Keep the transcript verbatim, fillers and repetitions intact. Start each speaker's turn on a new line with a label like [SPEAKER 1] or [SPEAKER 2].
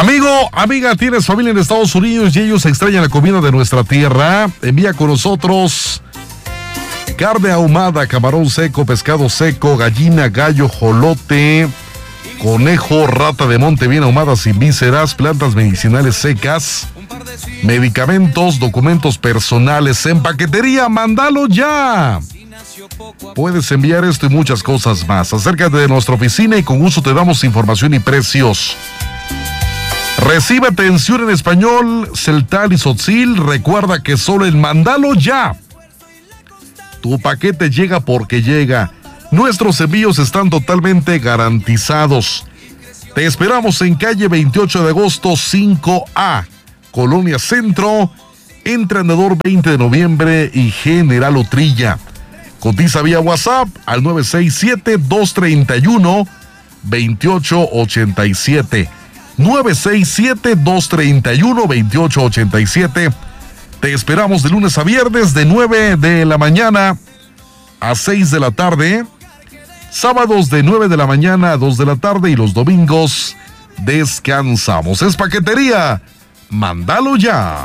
[SPEAKER 1] Amigo, amiga, tienes familia en Estados Unidos y ellos extrañan la comida de nuestra tierra. Envía con nosotros carne ahumada, camarón seco, pescado seco, gallina, gallo, jolote, conejo, rata de monte bien ahumada sin vísceras, plantas medicinales secas, medicamentos, documentos personales en paquetería. ¡Mándalo ya! Puedes enviar esto y muchas cosas más. Acércate de nuestra oficina y con gusto te damos información y precios. Recibe atención en español, Celtal y Tzotzil. Recuerda que solo en Mándalo ya tu paquete llega porque llega. Nuestros envíos están totalmente garantizados. Te esperamos en calle veintiocho de agosto cinco A, Colonia Centro, entre Andador veinte de noviembre y General Utrilla. Cotiza vía WhatsApp al nueve seis siete, dos tres uno, dos ocho ocho siete. nueve seis siete, dos tres uno, dos ocho ocho siete. Te esperamos de lunes a viernes de nueve de la mañana a seis de la tarde. Sábados de nueve de la mañana a dos de la tarde y los domingos descansamos. Es paquetería. Mándalo ya.